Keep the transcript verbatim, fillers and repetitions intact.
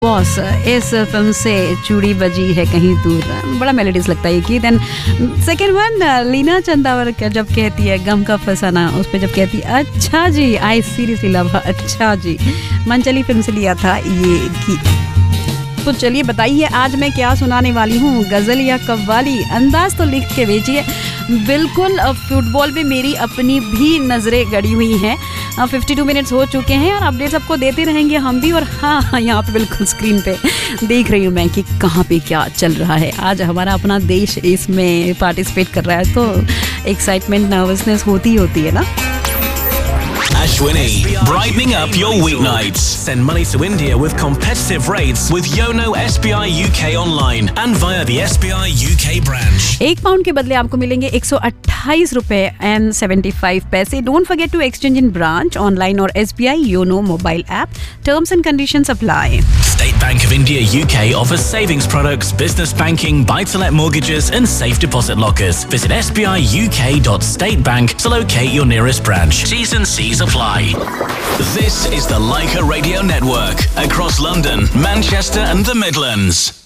Boss इस film से चूड़ी बजी है कहीं दूर, बड़ा मेलोडियस लगता है कि। Then second one Leena Chandavarkar जब कहती है गम का फसाना, उस पर जब कहती है अच्छा जी आई सीरियसली लव, अच्छा जी। मनचली फिल्म से लिया था ये गीत। तो चलिए बताइए आज मैं क्या सुनाने वाली हूँ, गज़ल या कव्वाली? अंदाज तो लिख के भेजिए। बिल्कुल फुटबॉल पे मेरी अपनी भी नज़रें गड़ी हुई हैं। बावन मिनट्स हो चुके हैं और अपडेट्स आपको देते रहेंगे हम भी। और हाँ, यहाँ पे बिल्कुल स्क्रीन पे देख रही हूँ मैं कि कहाँ पे क्या चल रहा है। आज हमारा अपना देश इसमें पार्टिसिपेट कर रहा है, तो एक्साइटमेंट नर्वसनेस होती ही होती है ना। Ashwini, brightening up your weeknights. Send money to India with competitive rates with Yono S B I U K online and via the S B I U K branch. एक pound के बदले आपको मिलेंगे एक सौ अट्ठाईस रुपए एंड सेवेंटी फाइव पैसे। Don't forget to exchange in branch, online और S B I Yono mobile app. Terms and conditions apply. State Bank of India U K offers savings products, business banking, buy-to-let mortgages and safe deposit lockers. Visit s b i u k dot state bank to locate your nearest branch. T's and C's apply. This is the Leica Radio Network across London, Manchester and the Midlands.